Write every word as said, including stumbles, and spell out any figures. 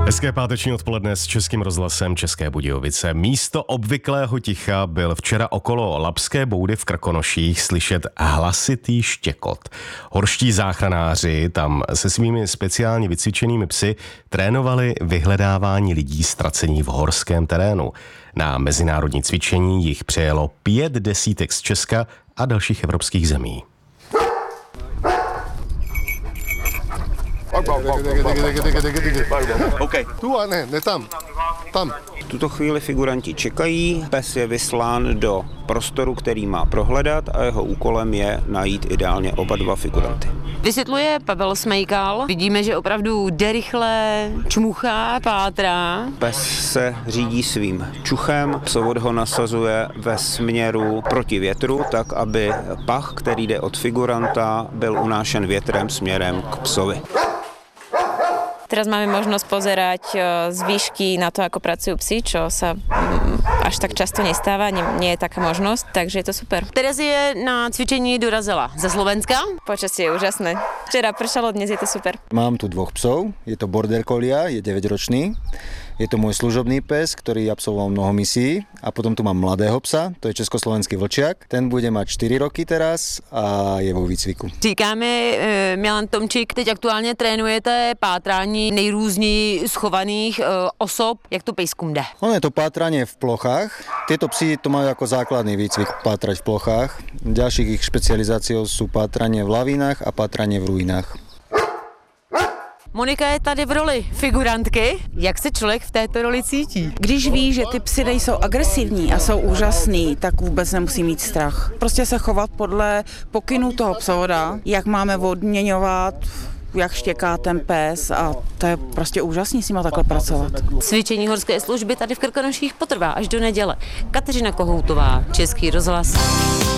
Hezké páteční odpoledne s Českým rozhlasem České Budějovice. Místo obvyklého ticha byl včera okolo Labské boudy v Krkonoších slyšet hlasitý štěkot. Horští záchranáři tam se svými speciálně vycvičenými psy trénovali vyhledávání lidí ztracení v horském terénu. Na mezinárodní cvičení jich přijelo pět desítek z Česka a dalších evropských zemí. Okay. Tu a ne, ne tam. Tam. V tuto chvíli figuranti čekají, pes je vyslán do prostoru, který má prohledat a jeho úkolem je najít ideálně oba dva figuranty. Vysvětluje Pavel Smejkal. Vidíme, že opravdu jde rychle, čmuchá, pátrá. Pes se řídí svým čuchem, psovod ho nasazuje ve směru proti větru, tak aby pach, který jde od figuranta, byl unášen větrem směrem k psovi. Teraz máme možnosť pozerať z výšky na to, ako pracujú psi, čo sa až tak často nestáva, nie, nie je taká možnosť, takže je to super. Terezie na cvičení dorazila ze Slovenska. Počasie je úžasné. Včera pršalo, dnes je to super. Mám tu dvoch psov, je to border collie, je deväťročný. Je to môj služobný pes, ktorý absolvoval mnoho misií. A potom tu mám mladého psa, to je československý vlčiak. Ten bude mať štyri roky teraz a je vo výcviku. Říkáme, e, Milan Tomčík, teď aktuálně trénujete pátrání nejrůzněji schovaných e, osob. Jak to pejskům jde? Ono je to pátranie v plochách. Tieto psi to majú ako základný výcvik pátrať v plochách. Ďalších ich špecializáciou sú pátranie v lavínach a pátranie v ruinách. Monika je tady v roli figurantky. Jak se člověk v této roli cítí? Když ví, že ty psy nejsou agresivní a jsou úžasný, tak vůbec nemusí mít strach. Prostě se chovat podle pokynů toho psovoda, jak máme odměňovat, jak štěká ten pes a to je prostě úžasný s nima takhle pracovat. Cvičení horské služby tady v Krkonoších potrvá až do neděle. Kateřina Kohoutová, Český rozhlas.